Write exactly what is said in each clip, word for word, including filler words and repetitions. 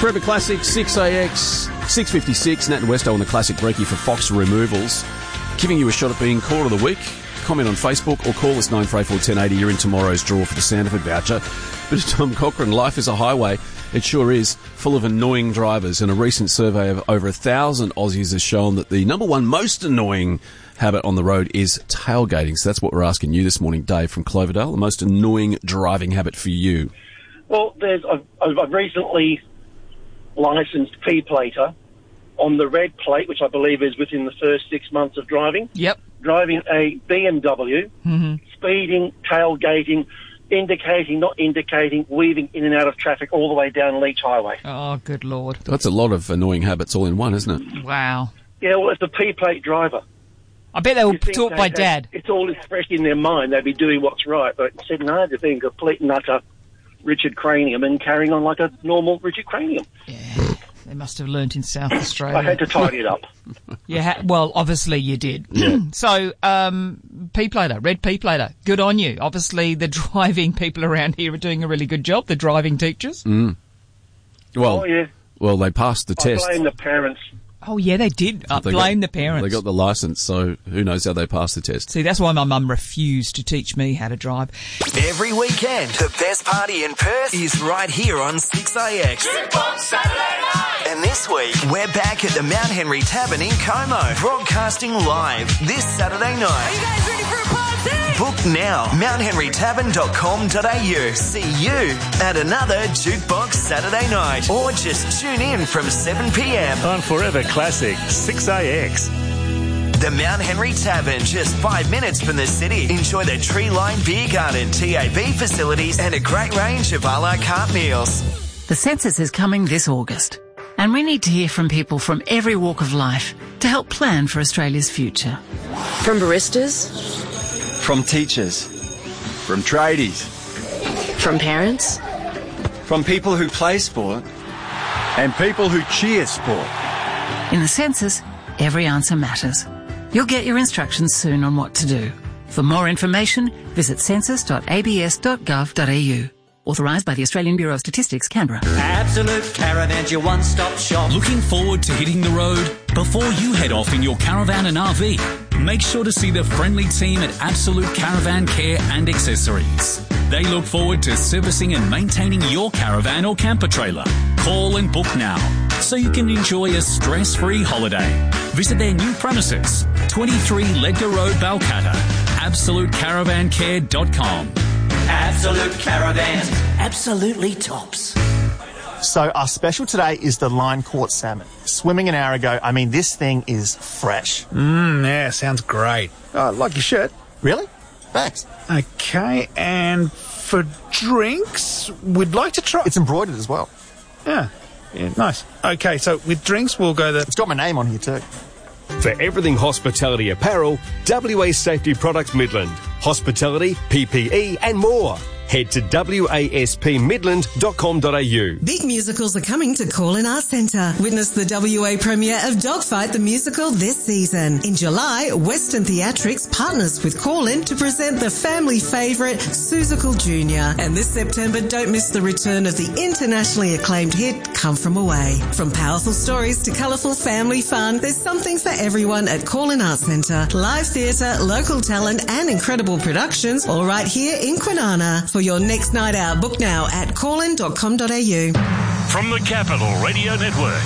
Forever Classic, six A X, six fifty-six. Nat and Westo on the Classic Brekkie for Fox Removals. Giving you a shot at being Caller of the Week. Comment on Facebook or call us nine four eight four, one oh eight oh. You're in tomorrow's draw for the Sandiford voucher. But Tom Cochrane, life is a highway. It sure is, full of annoying drivers. And a recent survey of over a thousand Aussies has shown that the number one most annoying habit on the road is tailgating. So that's what we're asking you this morning, Dave from Cloverdale. The most annoying driving habit for you. Well, there's I've, I've recently licensed P-plater on the red plate, which I believe is within the first six months of driving. Yep. Driving a B M W, mm-hmm. speeding, tailgating, indicating, not indicating, weaving in and out of traffic all the way down Leach Highway. Oh, good Lord. That's a lot of annoying habits all in one, isn't it? Wow. Yeah, well, it's a P-plate driver. I bet they were taught they, by they, Dad. It's all fresh in their mind. They'd be doing what's right. But instead, no, they're being complete nutter Richard Cranium and carrying on like a normal Richard Cranium. Yeah, they must have learnt in South Australia. I had to tidy it up. Yeah, well, obviously you did. Yeah. So, um, P-plater, red P-plater, good on you. Obviously the driving people around here are doing a really good job, the driving teachers. Mm. Well, oh, yeah. well, they passed the I test. blame the parents. Oh, yeah, they did. Uh, They blame got- the parents. They got the licence, so who knows how they passed the test. See, that's why my mum refused to teach me how to drive. Every weekend, the best party in Perth is right here on six A X. Jukebox Saturday night! And this week, we're back at the Mount Henry Tavern in Como, broadcasting live this Saturday night. Are you guys ready for a party? Book now, mount henry tavern dot com dot a u. See you at another Jukebox Saturday night. Or just tune in from seven p.m. On Forever Classic, six A X. The Mount Henry Tavern, just five minutes from the city. Enjoy the tree-lined beer garden, T A B facilities, and a great range of a la carte meals. The census is coming this August, and we need to hear from people from every walk of life to help plan for Australia's future. From baristas, from teachers, from tradies, from parents, from people who play sport, and people who cheer sport. In the census, every answer matters. You'll get your instructions soon on what to do. For more information, visit census dot a b s dot gov dot a u. Authorised by the Australian Bureau of Statistics, Canberra. Absolute Caravan's your one-stop shop. Looking forward to hitting the road? Before you head off in your caravan and R V, make sure to see the friendly team at Absolute Caravan Care and Accessories. They look forward to servicing and maintaining your caravan or camper trailer. Call and book now so you can enjoy a stress-free holiday. Visit their new premises, twenty-three Ledgar Road, Balcatta. absolute caravan care dot com. Absolute Caravans. Absolutely tops. So our special today is the line caught salmon. Swimming an hour ago. I mean, this thing is fresh. Mmm, yeah, sounds great. Oh, like your shirt. Really? Thanks. Okay, and for drinks, we'd like to try... It's embroidered as well. Yeah, yeah, nice. Okay, so with drinks, we'll go the... It's got my name on here too. For everything hospitality apparel, W A Safety Products Midland. Hospitality, P P E and more. Head to w a s p midland dot com dot a u. Big musicals are coming to Call-In Arts Centre. Witness the W A premiere of Dogfight the Musical this season. In July, Western Theatrics partners with Call-In to present the family favourite Seussical Junior And this September, don't miss the return of the internationally acclaimed hit Come From Away. From powerful stories to colourful family fun, there's something for everyone at Call-In Arts Centre. Live theatre, local talent and incredible productions, all right here in Kwinana. For your next night out, book now at call in dot com dot a u. From the Capital Radio Network,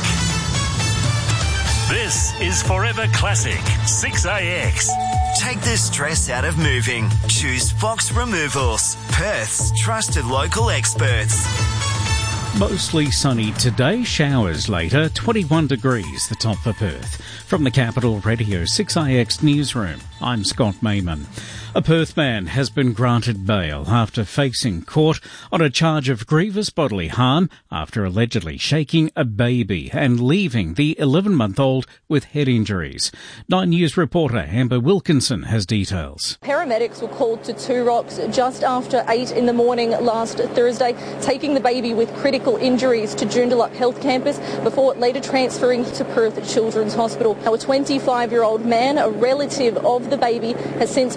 this is Forever Classic, six A X. Take the stress out of moving. Choose Fox Removals, Perth's trusted local experts. Mostly sunny today, showers later, twenty-one degrees, the top for Perth. From the Capital Radio six A X Newsroom, I'm Scott Mayman. A Perth man has been granted bail after facing court on a charge of grievous bodily harm after allegedly shaking a baby and leaving the eleven-month-old with head injuries. Nine News reporter Amber Wilkinson has details. Paramedics were called to Two Rocks just after eight in the morning last Thursday, taking the baby with critical injuries to Joondalup Health Campus before later transferring to Perth Children's Hospital. Now, a twenty-five-year-old man, a relative of the baby, has since been charged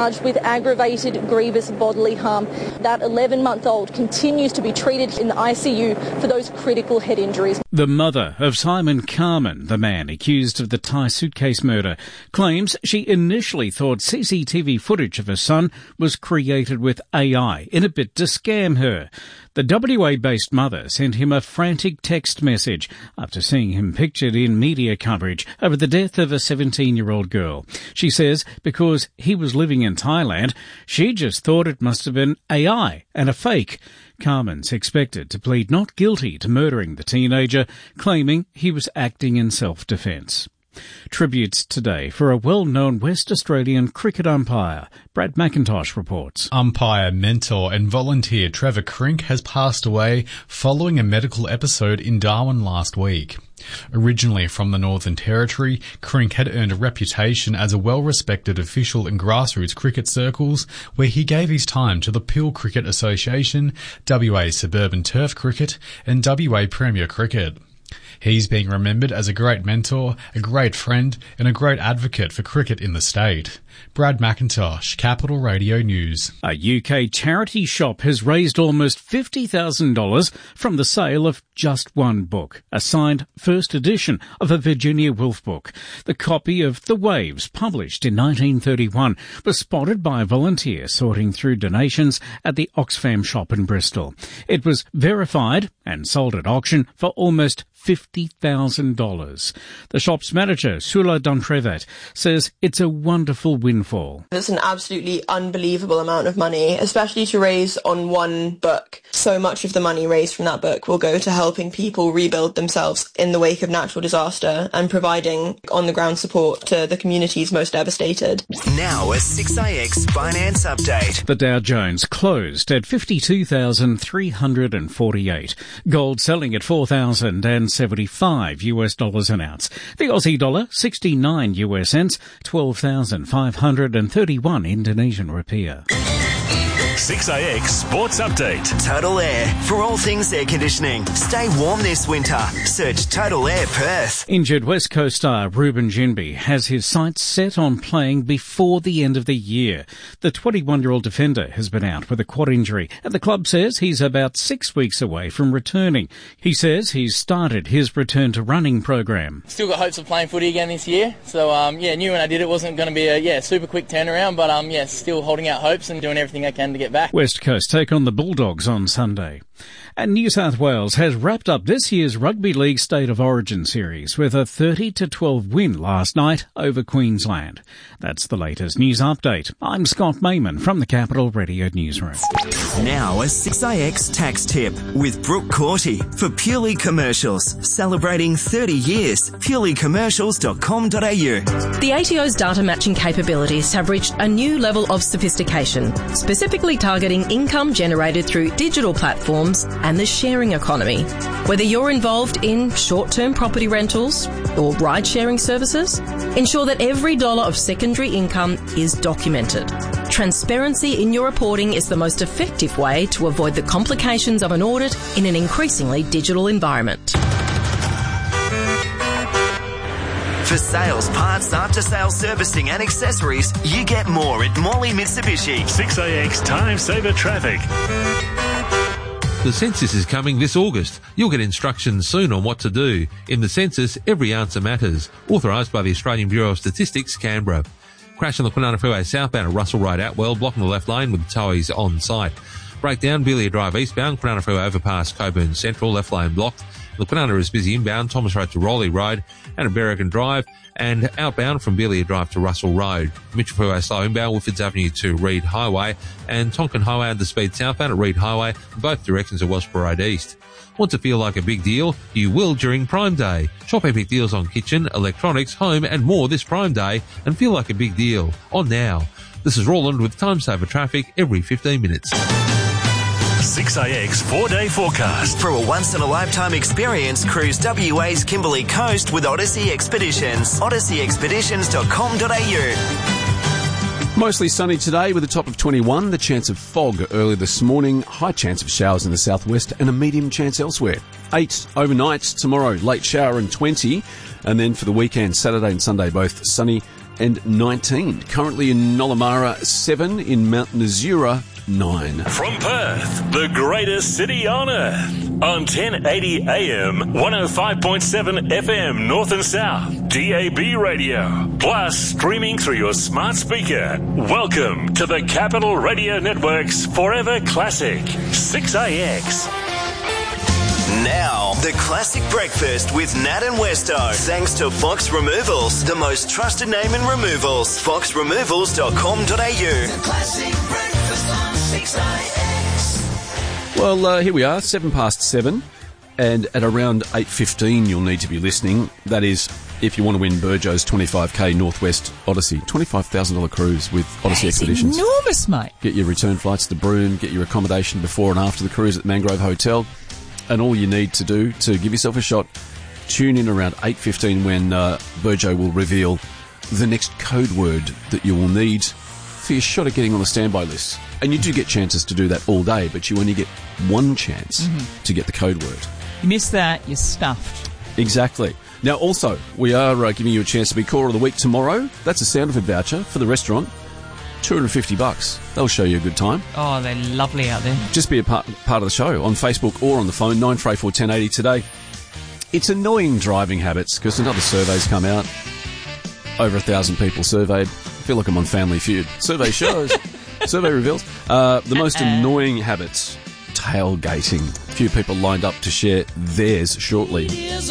charged with aggravated grievous bodily harm. That eleven-month-old continues to be treated in the I C U for those critical head injuries. The mother of Simon Carman, the man accused of the Thai suitcase murder, claims she initially thought C C T V footage of her son was created with A I in a bid to scam her. The W A-based mother sent him a frantic text message after seeing him pictured in media coverage over the death of a seventeen-year-old girl. She says because he was living in Thailand, she just thought it must have been A I and a fake. Carman's expected to plead not guilty to murdering the teenager, claiming he was acting in self-defence. Tributes today for a well-known West Australian cricket umpire. Brad McIntosh reports. Umpire, mentor and volunteer Trevor Crink has passed away following a medical episode in Darwin last week. Originally from the Northern Territory, Crink had earned a reputation as a well-respected official in grassroots cricket circles, where he gave his time to the Peel Cricket Association, W A Suburban Turf Cricket and W A Premier Cricket. He's being remembered as a great mentor, a great friend and a great advocate for cricket in the state. Brad McIntosh, Capital Radio News. A U K charity shop has raised almost fifty thousand dollars from the sale of just one book, a signed first edition of a Virginia Woolf book. The copy of The Waves, published in nineteen thirty-one, was spotted by a volunteer sorting through donations at the Oxfam shop in Bristol. It was verified and sold at auction for almost fifty thousand dollars. The shop's manager, Sula Dontrevet, says it's a wonderful windfall. It's an absolutely unbelievable amount of money, especially to raise on one book. So much of the money raised from that book will go to helping people rebuild themselves in the wake of natural disaster and providing on-the-ground support to the communities most devastated. Now a six A X finance update. The Dow Jones closed at fifty-two thousand three hundred forty-eight. Gold selling at four thousand seventy-five US dollars an ounce. The Aussie dollar, sixty-nine US cents, twelve thousand five hundred thirty-one Indonesian rupiah. six A X Sports Update. Total Air. For all things air conditioning, stay warm this winter. Search Total Air Perth. Injured West Coast star Ruben Ginbey has his sights set on playing before the end of the year. The twenty-one-year-old defender has been out with a quad injury, and the club says he's about six weeks away from returning. He says he's started his return to running program. Still got hopes of playing footy again this year. So, um, yeah, knew when I did it wasn't going to be a yeah super quick turnaround, but um, yeah, still holding out hopes and doing everything I can to get back. West Coast take on the Bulldogs on Sunday. And New South Wales has wrapped up this year's Rugby League State of Origin series with a thirty to twelve win last night over Queensland. That's the latest news update. I'm Scott Mayman from the Capital Radio Newsroom. Now a six A X tax tip with Brooke Corty for Purely Commercials. Celebrating thirty years. purely commercials dot com dot a u. The A T O's data matching capabilities have reached a new level of sophistication, specifically targeting income generated through digital platforms and the sharing economy. Whether you're involved in short-term property rentals or ride-sharing services, ensure that every dollar of secondary income is documented. Transparency in your reporting is the most effective way to avoid the complications of an audit in an increasingly digital environment. For sales, parts, after-sales servicing and accessories, you get more at Morley Mitsubishi. six A X Time Saver Traffic. The census is coming this August. You'll get instructions soon on what to do. In the census, every answer matters. Authorised by the Australian Bureau of Statistics, Canberra. Crash on the Kwinana Freeway southbound at Russell Road Atwell, blocking the left lane with towies on site. Breakdown, Belia Drive eastbound, Kwinana Freeway overpass, Coburn Central, left lane blocked. The Kwinana is busy inbound, Thomas Road to Rowley Road and at Berrigan Drive, and outbound from Belia Drive to Russell Road. Mitchell Freeway slow inbound, Whiffords Avenue to Reed Highway, and Tonkin Highway under speed southbound at Reed Highway, both directions at Wellsborough Road East. Want to feel like a big deal? You will during Prime Day. Shop epic deals on kitchen, electronics, home and more this Prime Day and feel like a big deal. On now. This is Roland with Time Saver Traffic every fifteen minutes. six A X four-day forecast. For a once-in-a-lifetime experience, cruise W A's Kimberley Coast with Odyssey Expeditions. odyssey expeditions dot com dot a u. Mostly sunny today with a top of twenty-one, the chance of fog early this morning, high chance of showers in the southwest and a medium chance elsewhere. eight overnight tomorrow, late shower and twenty, and then for the weekend, Saturday and Sunday, both sunny nineteen. Currently in Nollamara, seven. In Mount Nasura, nine. From Perth, the greatest city on earth. On ten eighty A M, one oh five point seven F M, North and South, D A B radio. Plus, streaming through your smart speaker. Welcome to the Capital Radio Network's Forever Classic, six A X. Now, the Classic Breakfast with Nat and Westo. Thanks to Fox Removals, the most trusted name in removals. fox removals dot com dot a u. The Classic Breakfast on six A X. Well, uh, here we are, seven past seven, and at around eight fifteen you'll need to be listening. That is, if you want to win Burjo's twenty-five K Northwest Odyssey, twenty-five thousand dollars cruise with Odyssey That's Expeditions. Enormous, mate. Get your return flights to Broome, get your accommodation before and after the cruise at the Mangrove Hotel. And all you need to do to give yourself a shot, tune in around eight fifteen when uh, Burjo will reveal the next code word that you will need for your shot at getting on the standby list. And you do get chances to do that all day, but you only get one chance Mm-hmm. to get the code word. You miss that, you're stuffed. Exactly. Now, also, we are uh, giving you a chance to be Caller of the Week tomorrow. That's a Sound of It voucher for the restaurant. two hundred fifty bucks. They'll show you a good time. Oh, they're lovely out there. Just be a part, part of the show on Facebook or on the phone, nine three four, ten eighty today. It's annoying driving habits because another survey's come out. Over a thousand people surveyed. I feel like I'm on Family Feud. Survey shows. Survey reveals. Uh, the most annoying habits. Tailgating. A few people lined up to share theirs shortly.